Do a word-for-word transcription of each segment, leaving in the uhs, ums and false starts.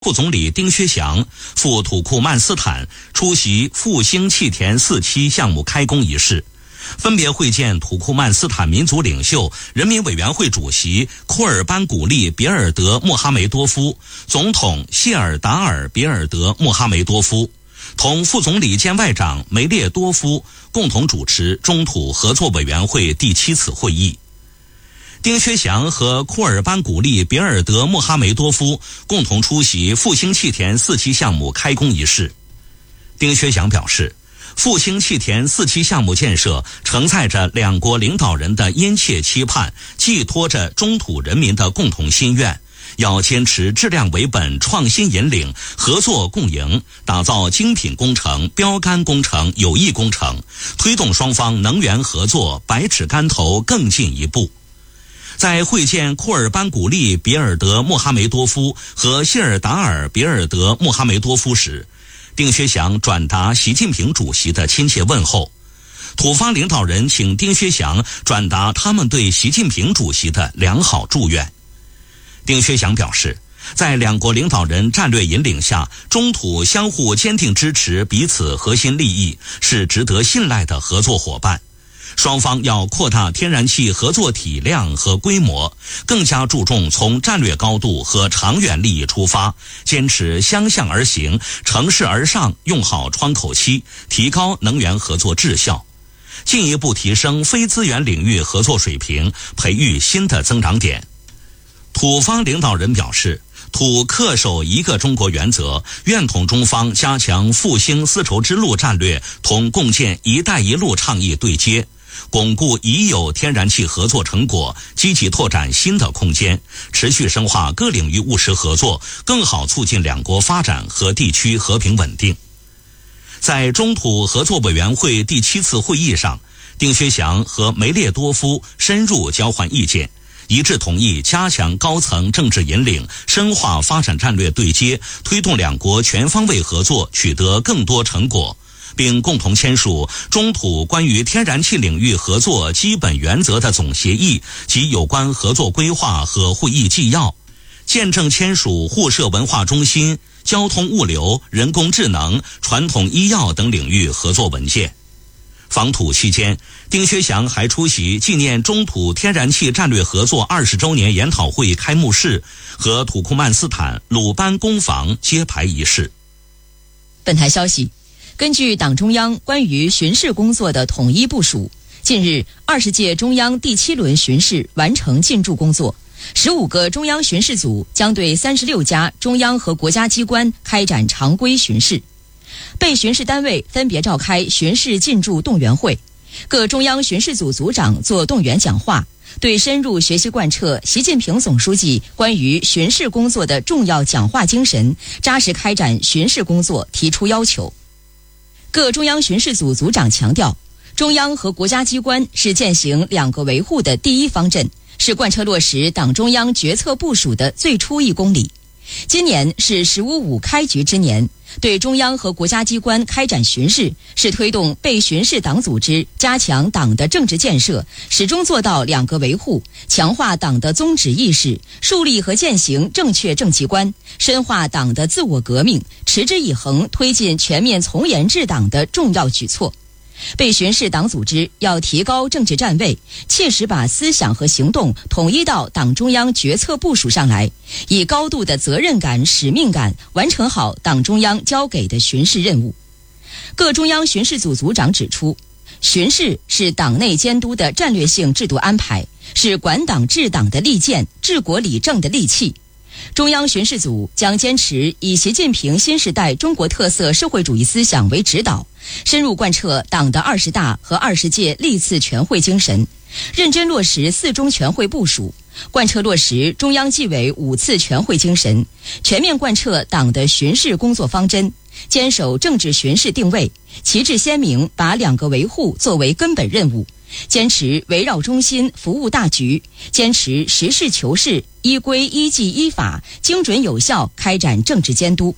副总理丁薛祥赴土库曼斯坦出席复兴气田四期项目开工仪式，分别会见土库曼斯坦民族领袖、人民委员会主席库尔班古利别尔德穆哈梅多夫、总统谢尔达尔别尔德穆哈梅多夫，同副总理兼外长梅列多夫共同主持中土合作委员会第七次会议。丁薛祥和库尔班古利别尔德穆哈梅多夫共同出席复兴气田四期项目开工仪式。丁薛祥表示，复兴气田四期项目建设承载着两国领导人的殷切期盼，寄托着中土人民的共同心愿，要坚持质量为本、创新引领、合作共赢，打造精品工程、标杆工程、有益工程，推动双方能源合作百尺竿头更进一步。在会见库尔班古利别尔德穆哈梅多夫和谢尔达尔别尔德穆哈梅多夫时，丁薛祥转达习近平主席的亲切问候，土方领导人请丁薛祥转达他们对习近平主席的良好祝愿。丁薛祥表示，在两国领导人战略引领下，中土相互坚定支持彼此核心利益，是值得信赖的合作伙伴。双方要扩大天然气合作体量和规模，更加注重从战略高度和长远利益出发，坚持相向而行、乘势而上，用好窗口期，提高能源合作质效，进一步提升非资源领域合作水平，培育新的增长点。土方领导人表示，土恪守一个中国原则，愿同中方加强复兴丝绸之路战略同共建一带一路倡议对接，巩固已有天然气合作成果，积极拓展新的空间，持续深化各领域务实合作，更好促进两国发展和地区和平稳定。在中土合作委员会第七次会议上，丁薛祥和梅列多夫深入交换意见，一致同意加强高层政治引领，深化发展战略对接，推动两国全方位合作取得更多成果，并共同签署中土关于天然气领域合作基本原则的总协议及有关合作规划和会议纪要，见证签署互设文化中心、交通物流、人工智能、传统医药等领域合作文件。访土期间，丁薛祥还出席纪念中土天然气战略合作二十周年研讨会开幕式和土库曼斯坦鲁班工房揭牌仪式。 本台消息，根据党中央关于巡视工作的统一部署，近日二十届中央第七轮巡视完成进驻工作，十五个中央巡视组将对三十六家中央和国家机关开展常规巡视。被巡视单位分别召开巡视进驻动员会，各中央巡视组组长做动员讲话，对深入学习贯彻习近平总书记关于巡视工作的重要讲话精神，扎实开展巡视工作提出要求。各中央巡视组组长强调，中央和国家机关是践行两个维护的第一方阵，是贯彻落实党中央决策部署的最初一公里。今年是十五五开局之年，对中央和国家机关开展巡视，是推动被巡视党组织加强党的政治建设，始终做到两个维护，强化党的宗旨意识，树立和践行正确政绩观，深化党的自我革命，持之以恒推进全面从严治党的重要举措。被巡视党组织要提高政治站位，切实把思想和行动统一到党中央决策部署上来，以高度的责任感、使命感完成好党中央交给的巡视任务。各中央巡视组组长指出，巡视是党内监督的战略性制度安排，是管党治党的利剑、治国理政的利器。中央巡视组将坚持以习近平新时代中国特色社会主义思想为指导，深入贯彻党的二十大和二十届历次全会精神，认真落实四中全会部署，贯彻落实中央纪委五次全会精神，全面贯彻党的巡视工作方针，坚守政治巡视定位，旗帜鲜明把两个维护作为根本任务，坚持围绕中心服务大局，坚持实事求是、依规依纪依法、精准有效开展政治监督。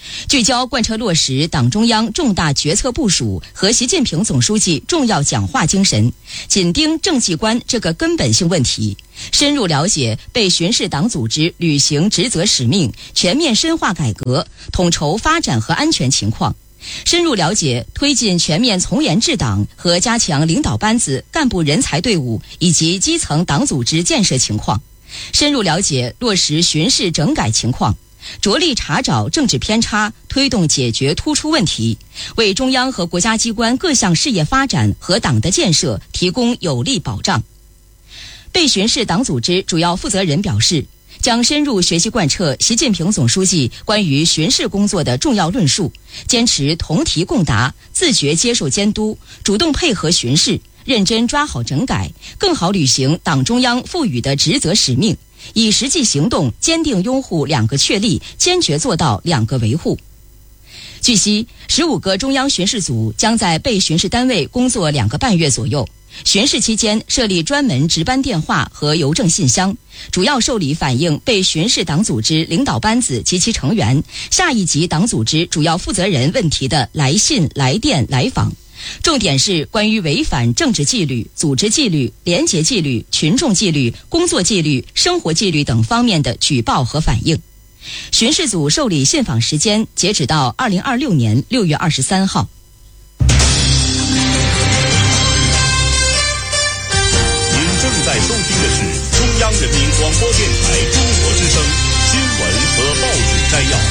聚焦贯彻落实党中央重大决策部署和习近平总书记重要讲话精神，紧盯政绩观这个根本性问题，深入了解被巡视党组织履行职责使命、全面深化改革、统筹发展和安全情况，深入了解推进全面从严治党和加强领导班子干部人才队伍以及基层党组织建设情况，深入了解落实巡视整改情况，着力查找政治偏差，推动解决突出问题，为中央和国家机关各项事业发展和党的建设提供有力保障。被巡视党组织主要负责人表示，将深入学习贯彻习近平总书记关于巡视工作的重要论述，坚持同题共答，自觉接受监督，主动配合巡视，认真抓好整改，更好履行党中央赋予的职责使命，以实际行动坚定拥护两个确立，坚决做到两个维护。据悉，十五个中央巡视组将在被巡视单位工作两个半月左右。巡视期间设立专门值班电话和邮政信箱，主要受理反映被巡视党组织领导班子及其成员、下一级党组织主要负责人问题的来信、来电、来访。重点是关于违反政治纪律、组织纪律、廉洁纪律、群众纪律、工作纪律、生活纪律等方面的举报和反映。巡视组受理信访时间截止到二零二六年六月二十三号。 正在收听的是中央人民广播电台中国之声新闻和报纸摘要。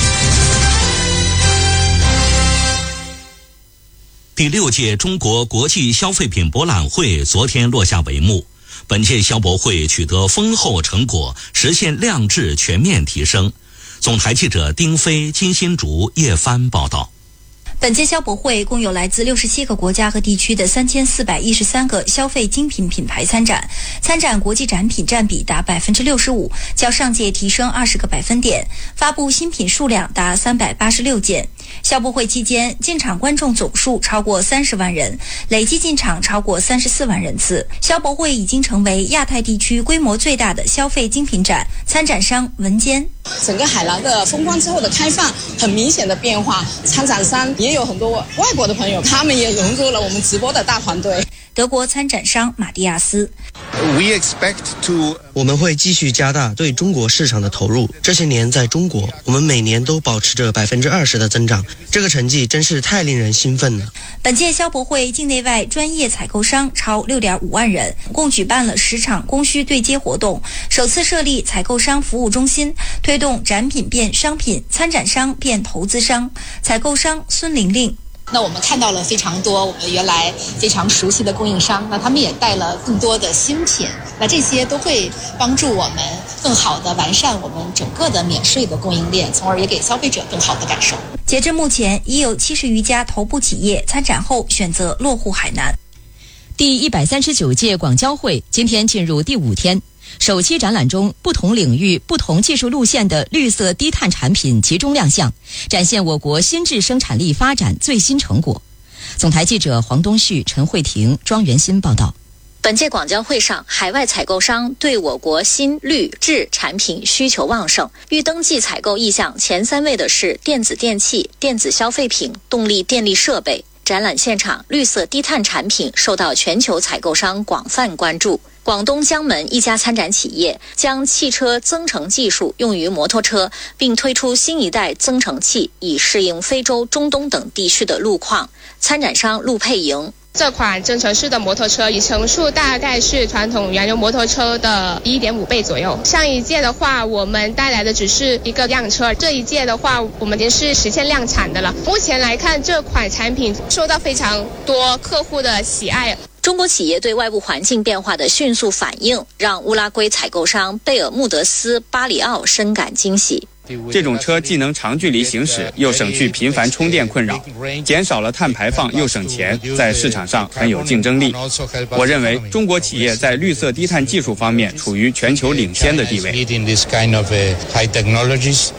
第六届中国国际消费品博览会昨天落下帷幕，本届消博会取得丰厚成果，实现量质全面提升。总台记者丁飞、金新竹、叶帆报道。 本届消博会共有来自六十七个国家和地区的三千四百一十三个消费精品品牌参展，参展国际展品占比达百分之六十五，较上届提升二十个百分点，发布新品数量达三百八十六件。消博会期间，进场观众总数超过三十万人，累计进场超过三十四万人次。消博会已经成为亚太地区规模最大的消费精品展。参展商文坚， 整个海南的封关之后的开放，很明显的变化。参展商也有很多外国的朋友，他们也融入了我们直播的大团队。 德国参展商马蒂亚斯， We expect to 我们会继续加大对中国市场的投入。这些年在中国，我们每年都保持着百分之二十的增长，这个成绩真是太令人兴奋了。 本届消博会境内外专业采购商超六点五万人，共举办了十场供需对接活动，首次设立采购商服务中心，推动展品变商品，参展商变投资商。采购商孙玲玲。 那我们看到了非常多我们原来非常熟悉的供应商，那他们也带了更多的新品，那这些都会帮助我们更好的完善我们整个的免税的供应链，从而也给消费者更好的感受。 截至目前，已有七十余家头部企业参展后选择落户海南。 第一百三十九届广交会今天进入第五天。首期展览中，不同领域、不同技术路线的绿色低碳产品集中亮相，展现我国新质生产力发展最新成果。总台记者黄东旭、陈慧婷、庄元新报道。 本届广交会上，海外采购商对我国新绿质产品需求旺盛，预登记采购意向前三位的是电子电器、电子消费品、动力电力设备。展览现场，绿色低碳产品受到全球采购商广泛关注。广东江门一家参展企业将汽车增程技术用于摩托车，并推出新一代增程器，以适应非洲、中东等地区的路况。参展商陆佩莹， 这款增程式的摩托车里程数大概是传统燃油摩托车的 一点五 倍左右。上一届的话，我们带来的只是一个辆车，这一届的话，我们已经是实现量产的了。目前来看，这款产品受到非常多客户的喜爱。 中国企业对外部环境变化的迅速反应，让乌拉圭采购商贝尔穆德斯巴里奥深感惊喜。 这种车既能长距离行驶，又省去频繁充电困扰，减少了碳排放又省钱，在市场上很有竞争力。我认为中国企业在绿色低碳技术方面处于全球领先的地位。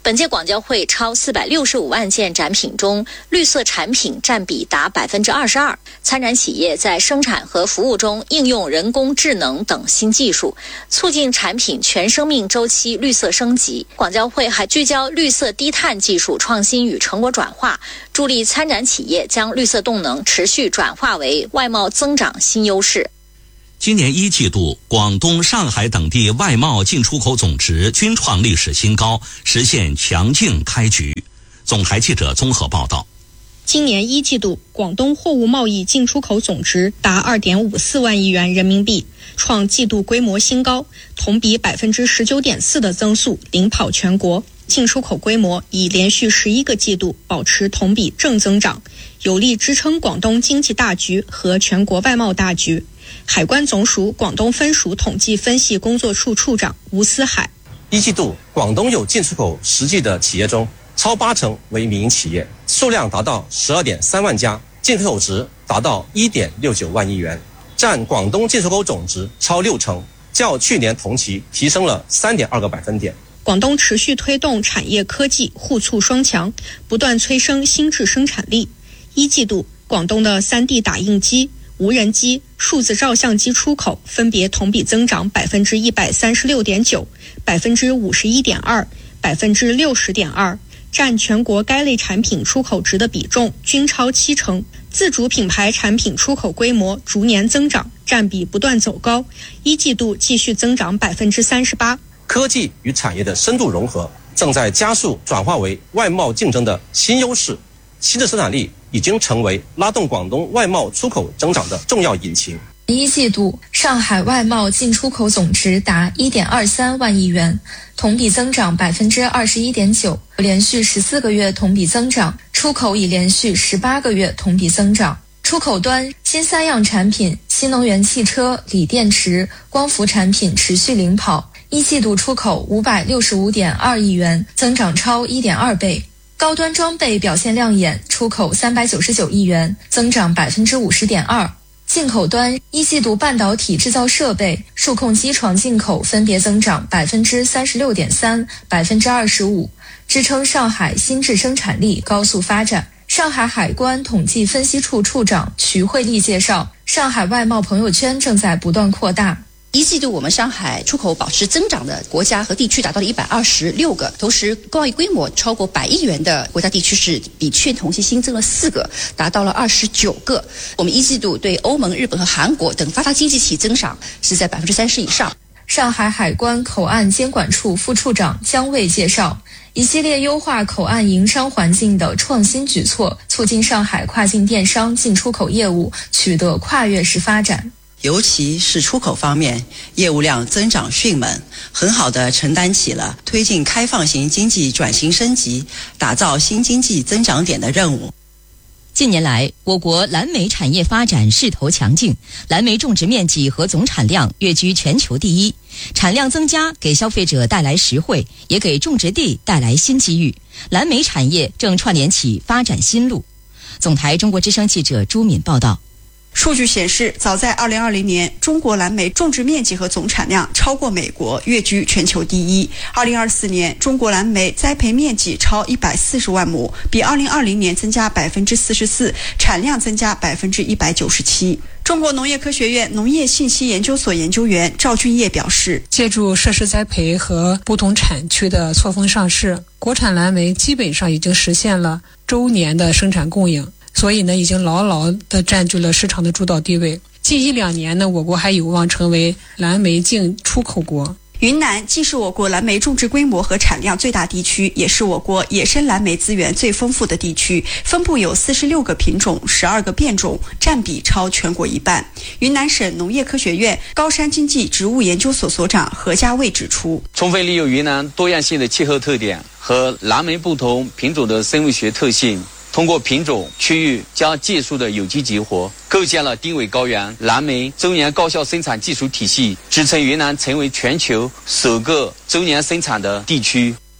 本届广交会超四百六十五万件展品中，绿色产品占比达百分之二十二。参展企业在生产和服务中应用人工智能等新技术，促进产品全生命周期绿色升级。广交会还聚焦绿色低碳技术创新与成果转化，助力参展企业将绿色动能持续转化为外贸增长新优势。 今年一季度，广东、上海等地外贸进出口总值均创历史新高，实现强劲开局。总台记者综合报道。 今年一季度，广东货物贸易进出口总值达 二点五四万亿元人民币，创季度规模新高，同比 百分之十九点四 的增速领跑全国。进出口规模已连续十一个季度保持同比正增长，有力支撑广东经济大局和全国外贸大局。海关总署广东分署统计分析工作处处长吴思海： 一季度，广东有进出口实际的企业中，超八成为民营企业，数量达到 十二点三万家，进出口值达到 一点六九万亿元，占广东进出口总值超六成，较去年同期提升了 三点二个百分点。 广东持续推动产业科技互促双强，不断催生新质生产力。一季度，广东的 三 D 打印机、无人机、数字照相机出口分别同比增长 百分之一百三十六点九、百分之五十一点二、百分之六十点二，占全国该类产品出口值的比重均超七成。自主品牌产品出口规模逐年增长，占比不断走高，一季度继续增长 百分之三十八。 科技与产业的深度融合正在加速转化为外贸竞争的新优势，新的生产力已经成为拉动广东外贸出口增长的重要引擎。 一季度，上海外贸进出口总值达 一点二三万亿元，同比增长 百分之二十一点九， 连续十四个月同比增长，出口已连续十八个月同比增长。出口端，新三样产品、新能源汽车、锂电池、光伏产品持续领跑，一季度出口 五百六十五点二亿元，增长超 一点二倍。高端装备表现亮眼，出口三百九十九亿元，增长 百分之五十点二。进口端，一季度半导体制造设备、数控机床进口分别增长 百分之三十六点三、百分之二十五，支撑上海新质生产力高速发展。上海海关统计分析处处长瞿慧丽介绍，上海外贸朋友圈正在不断扩大。 一季度我们上海出口保持增长的国家和地区达到了一百二十六个，同时贸易规模超过百亿元的国家地区是比去年同期新增了四个，达到了二十九个。我们一季度对欧盟、日本和韩国等发达经济体增长是在百分之三十以上。 上海海关口岸监管处副处长姜卫介绍，一系列优化口岸营商环境的创新举措，促进上海跨境电商进出口业务取得跨越式发展。 尤其是出口方面，业务量增长迅猛，很好地承担起了推进开放型经济转型升级、打造新经济增长点的任务。 近年来，我国蓝莓产业发展势头强劲，蓝莓种植面积和总产量跃居全球第一。产量增加给消费者带来实惠，也给种植地带来新机遇。蓝莓产业正串联起发展新路。总台中国之声记者朱敏报道。 数据显示，早在二零二零年，中国蓝莓种植面积和总产量超过美国，跃居全球第一。二零二四年，中国蓝莓栽培面积超一百四十万亩，比二零二零年增加百分之四十四，产量增加百分之一百九十七。中国农业科学院农业信息研究所研究员赵俊业表示， 借助设施栽培和不同产区的错峰上市，国产蓝莓基本上已经实现了周年的生产供应。所以呢，已经牢牢地占据了市场的主导地位。近一两年呢，我国还有望成为蓝莓净出口国。 云南既是我国蓝莓种植规模和产量最大地区，也是我国野生蓝莓资源最丰富的地区，分布有四十六个品种、十二个变种，占比超全国一半。云南省农业科学院高山经济植物研究所所长何家卫指出， 充分利用云南多样性的气候特点和蓝莓不同品种的生物学特性，通过品种、区域加技术的有机结合，构建了丁伟高原蓝莓周年高效生产技术体系，支撑云南成为全球首个周年生产的地区。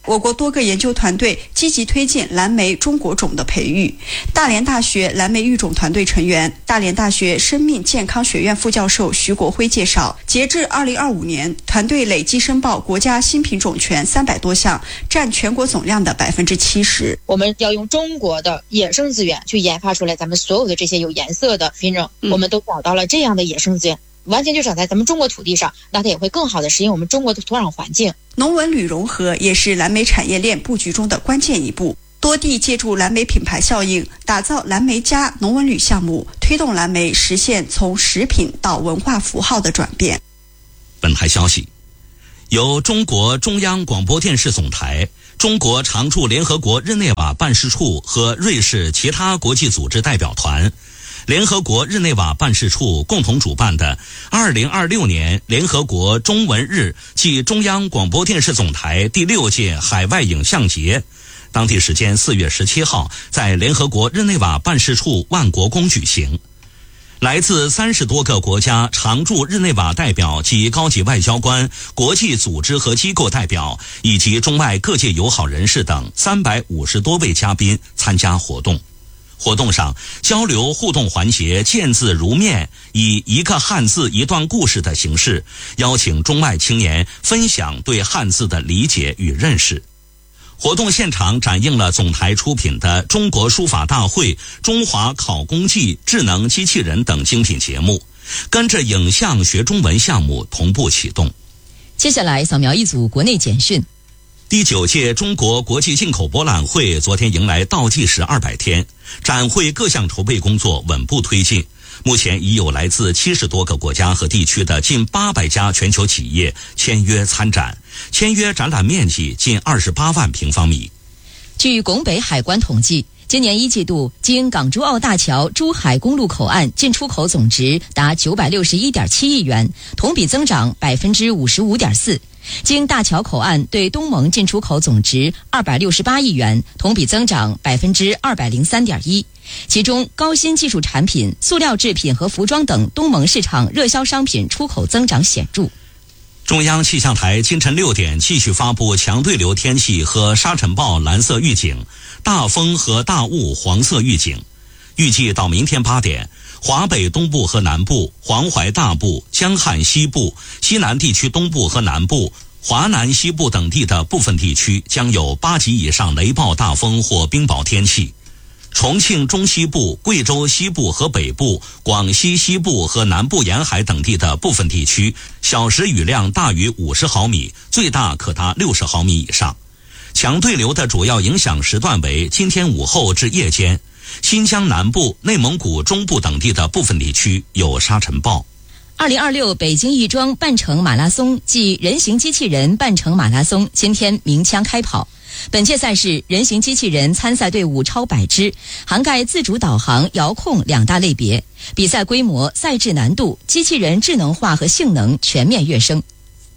我国多个研究团队积极推进蓝莓中国种的培育。大连大学蓝莓育种团队成员、大连大学生命健康学院副教授徐国辉介绍，截至二零二五年，团队累计申报国家新品种权三百多项，占全国总量的百分之七十。 我们要用中国的野生资源去研发出来咱们所有的这些有颜色的品种，嗯、我们都找到了这样的野生资源。完全就长在咱们中国土地上，那它也会更好的适应我们中国的土壤环境。 农文旅融合也是蓝莓产业链布局中的关键一步。多地借助蓝莓品牌效应，打造蓝莓加农文旅项目，推动蓝莓实现从食品到文化符号的转变。 本台消息，由中国中央广播电视总台、中国常驻联合国日内瓦办事处和瑞士其他国际组织代表团，联合国日内瓦办事处共同主办的二零二六年联合国中文日暨中央广播电视总台第六届海外影像节，当地时间四月十七号在联合国日内瓦办事处万国宫举行。来自三十多个国家常驻日内瓦代表及高级外交官、国际组织和机构代表以及中外各界友好人士等三百五十多位嘉宾参加活动。活动上，交流互动环节见字如面，以一个汉字一段故事的形式，邀请中外青年分享对汉字的理解与认识。活动现场展映了总台出品的中国书法大会、中华考公记、智能机器人等精品节目，跟着影像学中文项目同步启动。 接下来扫描一组国内简讯。 第九届中国国际进口博览会昨天迎来倒计时二百天，展会各项筹备工作稳步推进。目前已有来自七十多个国家和地区的近八百家全球企业签约参展，签约展览面积近二十八万平方米。 据拱北海关统计，今年一季度经港珠澳大桥珠海公路口岸进出口总值达九百六十一点七亿元，同比增长百分之五十五点四。经大桥口岸对东盟进出口总值二百六十八亿元，同比增长百分之二百零三点一。其中，高新技术产品、塑料制品和服装等东盟市场热销商品出口增长显著。 中央气象台清晨六点继续发布强对流天气和沙尘暴蓝色预警，大风和大雾黄色预警。预计到明天八点，华北东部和南部、黄淮大部、江汉西部、西南地区东部和南部、华南西部等地的部分地区将有八级以上雷暴大风或冰雹天气。重庆中西部、贵州西部和北部、广西西部和南部沿海等地的部分地区，小时雨量大于五十毫米，最大可达六十毫米以上。强对流的主要影响时段为今天午后至夜间。新疆南部、内蒙古中部等地的部分地区有沙尘暴。 二零二六北京亦庄半程马拉松暨人形机器人半程马拉松今天鸣枪开跑。本届赛事人形机器人参赛队伍超百支，涵盖自主导航、遥控两大类别。比赛规模、赛制难度、机器人智能化和性能全面跃升。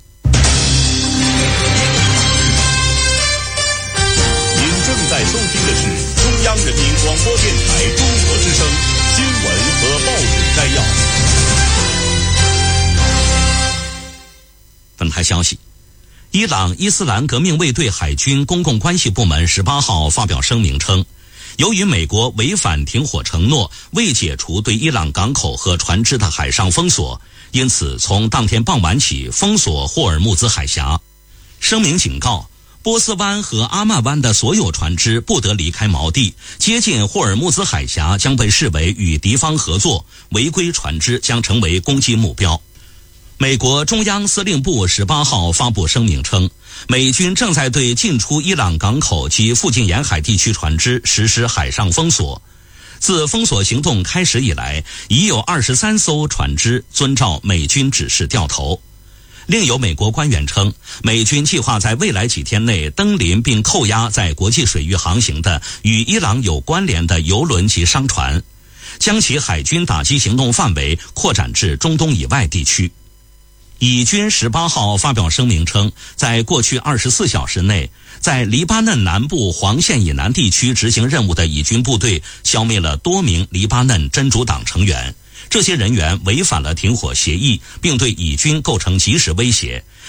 您正在收听的是中央人民广播电台中国之声新闻和报纸摘要。 本台消息，伊朗伊斯兰革命卫队海军公共关系部门十八号发表声明称，由于美国违反停火承诺，未解除对伊朗港口和船只的海上封锁，因此从当天傍晚起封锁霍尔木兹海峡。声明警告，波斯湾和阿曼湾的所有船只不得离开锚地，接近霍尔木兹海峡将被视为与敌方合作，违规船只将成为攻击目标。美国中央司令部十八号发布声明称，美军正在对进出伊朗港口及附近沿海地区船只实施海上封锁。自封锁行动开始以来，已有二十三艘船只遵照美军指示掉头。另有美国官员称，美军计划在未来几天内登临并扣押在国际水域航行的与伊朗有关联的油轮及商船，将其海军打击行动范围扩展至中东以外地区。以军十八号发表声明称，在过去二十四小时内，在黎巴嫩南部黄线以南地区执行任务的以军部队消灭了多名黎巴嫩真主党成员，这些人员违反了停火协议，并对以军构成即时威胁，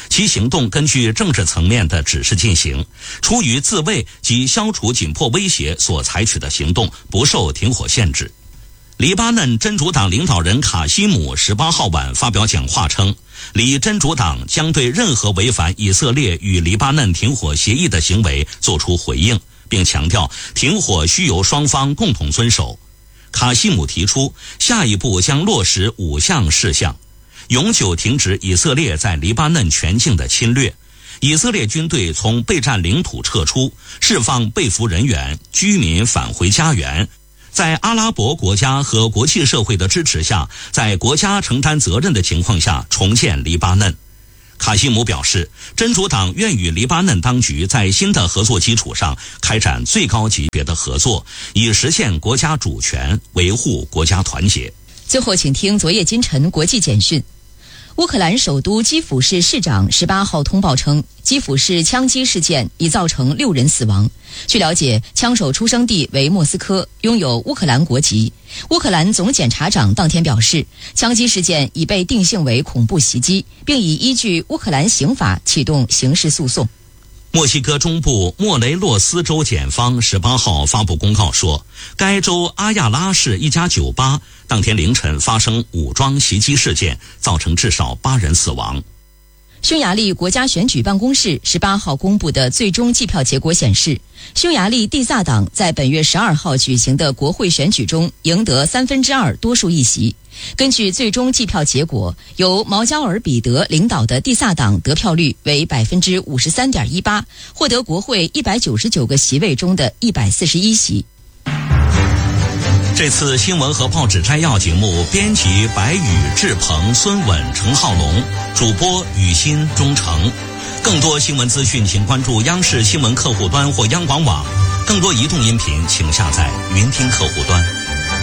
其行动根据政治层面的指示进行，出于自卫及消除紧迫威胁所采取的行动不受停火限制。黎巴嫩真主党领导人卡西姆十八号晚发表讲话称，黎真主党将对任何违反以色列与黎巴嫩停火协议的行为作出回应，并强调停火需由双方共同遵守。卡西姆提出，下一步将落实五项事项：永久停止以色列在黎巴嫩全境的侵略，以色列军队从备战领土撤出，释放被俘人员，居民返回家园，在阿拉伯国家和国际社会的支持下，在国家承担责任的情况下重建黎巴嫩。卡西姆表示，真主党愿与黎巴嫩当局在新的合作基础上开展最高级别的合作，以实现国家主权，维护国家团结。 最后请听昨夜今晨国际简讯。乌克兰首都基辅市市长十八号通报称，基辅市枪击事件已造成六人死亡。据了解，枪手出生地为莫斯科，拥有乌克兰国籍。乌克兰总检察长当天表示，枪击事件已被定性为恐怖袭击，并已依据乌克兰刑法启动刑事诉讼。 墨西哥中部莫雷洛斯州检方十八号发布公告说，该州阿亚拉市一家酒吧当天凌晨发生武装袭击事件，造成至少八人死亡。 匈牙利国家选举办公室十八号公布的最终计票结果显示，匈牙利蒂萨党在本月十二号举行的国会选举中赢得三分之二多数议席。根据最终计票结果，由毛焦尔彼得领导的蒂萨党得票率为百分之五十三点一八，获得国会一百九十九个席位中的一百四十一席。 这次新闻和报纸摘要节目，编辑白宇、志鹏、孙稳、陈浩龙，主播雨欣、钟诚。更多新闻资讯，请关注央视新闻客户端或央广网。更多移动音频，请下载云听客户端。